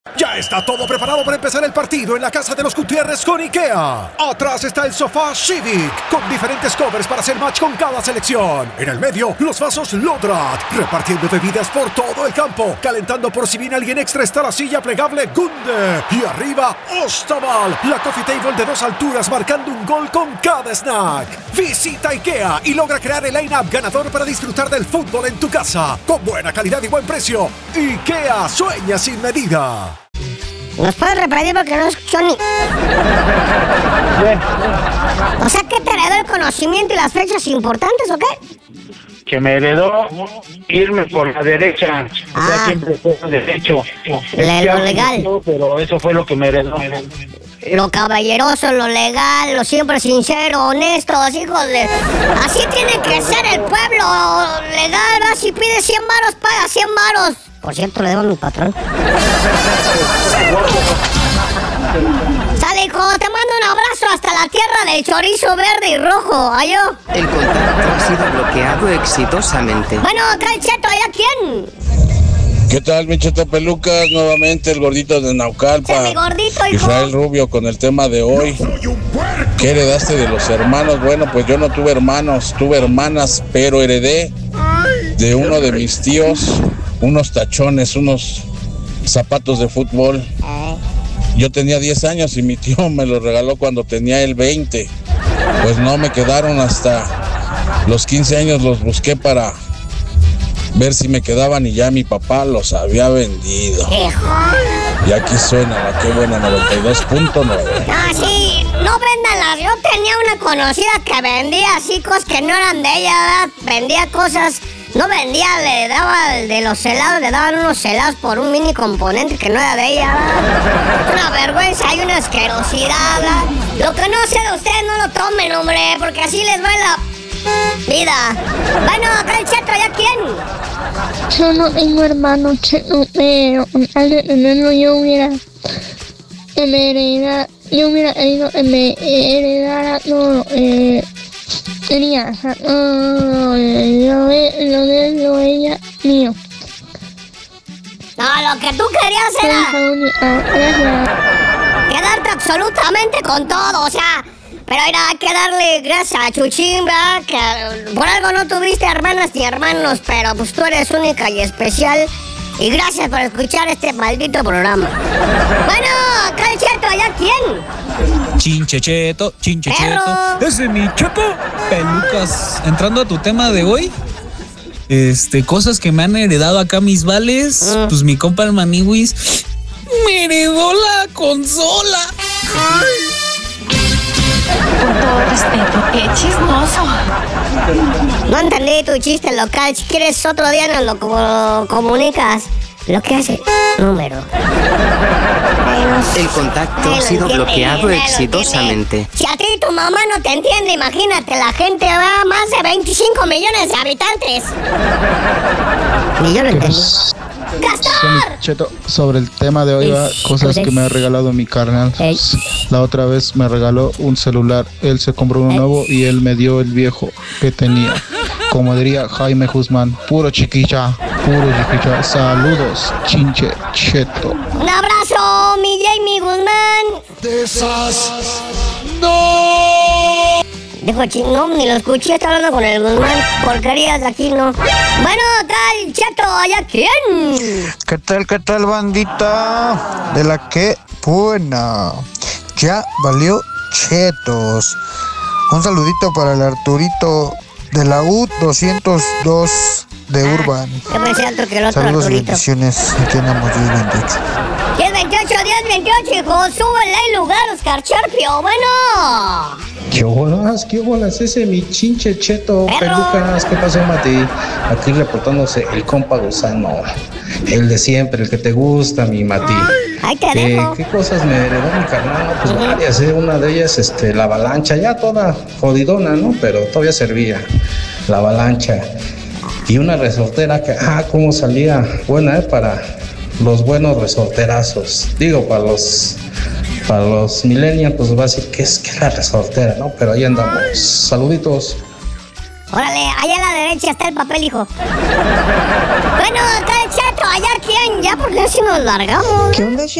Ya está todo preparado para empezar el partido en la casa de los Gutiérrez con IKEA. Atrás está el sofá Civic, con diferentes covers para hacer match con cada selección. En el medio, los vasos Lodrat, repartiendo bebidas por todo el campo. Calentando por si viene alguien extra está la silla plegable Gunde. Y arriba, Ostaval, la coffee table de 2 alturas marcando un gol con cada snack. Visita IKEA y logra crear el line-up ganador para disfrutar del fútbol en tu casa. Con buena calidad y buen precio. IKEA sueña sin medida. ¿Nos puedes repetir porque no escucho ni...? O sea, ¿que te heredó el conocimiento y las fechas importantes o qué? Que me heredó irme por la derecha. O sea, siempre fue derecho. Lo legal. Pero eso fue lo que me heredó. Lo caballeroso, lo legal, lo siempre sincero, honesto, hijos de... Así tiene que ser el pueblo legal, ¿va? Si pides 100 varos, paga 100 varos. Por cierto, le debo a mi patrón. Sale, hijo, te mando un abrazo hasta la tierra del chorizo verde y rojo, ¿ayó? El contacto ha sido bloqueado exitosamente. Bueno, acá el Cheto, ¿allá quién? ¿Qué tal, mi Cheto Pelucas? Nuevamente el gordito de Naucalpa. Sí, gordito, hijo. Israel Rubio con el tema de hoy. ¿Qué heredaste de los hermanos? Bueno, pues yo no tuve hermanos, tuve hermanas, pero heredé de uno de mis tíos unos tachones, unos zapatos de fútbol. Yo tenía 10 años y mi tío me los regaló cuando tenía él 20. Pues no me quedaron hasta los 15 años, los busqué para ver si me quedaban y ya mi papá los había vendido. Y aquí suena la que buena 92.9. Ah, sí, no véndanlas. Yo tenía una conocida que vendía así cosas que no eran de ella, ¿verdad? Vendía cosas, no vendía, le daba de los helados, le daban unos helados por un mini componente que no era de ella, ¿verdad? Una vergüenza, hay una asquerosidad, ¿verdad? Lo que no sé de ustedes no lo tomen, hombre, porque así les va la vida. Bueno, acá el Cheto, ¿ya quién? Yo no tengo hermano, Cheto, pero yo hubiera ido me heredara todo, tenía lo ella mío. No, lo que tú querías era quedarte absolutamente con todo, o sea, pero era hay que darle gracias a Chuchín, ¿verdad? Que por algo no tuviste hermanas ni hermanos, pero pues tú eres única y especial. Y gracias por escuchar este maldito programa. Bueno, acá el Cheto, ¿allá quién? Chinchecheto. Perro. Ese mi Cheto Pelucas. Entrando a tu tema de hoy, cosas que me han heredado acá mis vales, pues mi compa el Maniwis me heredó la consola. Con todo respeto, qué chismoso. No entendí tu chiste local. Si quieres otro día nos lo comunicas. Lo que hace número. El contacto ha sido bloqueado exitosamente. Si a ti tu mamá no te entiende, imagínate, la gente va más de 25 millones de habitantes. Ni yo lo entendí. ¡Castor! Cheto, sobre el tema de hoy, cosas que me ha regalado mi carnal. La otra vez me regaló un celular. Él se compró uno nuevo y él me dio el viejo que tenía. Como diría Jaime Guzmán, puro chiquilla. Saludos, Chinche Cheto. Un abrazo, mi Jamie Guzmán. De esas... ¡No! Dijo no, ni lo escuché, está hablando con el Guzmán. Porquerías de aquí, no. Bueno, acá el Cheto, ¿allá quién? ¿Qué tal, bandita? De la que buena. Ya valió chetos. Un saludito para el Arturito de la U202 de Urban. Yo pensé otro que el otro. Saludos y Arturito. bendiciones. Aquí andamos 1028. 1028, hijo. Súbele el lugar, Oscar Charpio. Bueno. ¿Qué bolas? Ese mi Chinche Cheto Perro. Pelucas. ¿Qué pasó, Mati? Aquí reportándose el compa Gusano. El de siempre, el que te gusta, mi Mati. Ahí te dejo. ¿Qué cosas me heredó mi carnal? Pues varias, una de ellas, la avalancha, ya toda jodidona, ¿no? Pero todavía servía. La avalancha. Y una resortera que, cómo salía buena, para los buenos resorterazos. Digo, para los millennials, pues va a decir que es la resortera, ¿no? Pero ahí andamos. Saluditos. Órale, allá a la derecha está el papel, hijo. Bueno, acá el Cheto, allá quién, ya porque si nos largamos. ¿Qué onda,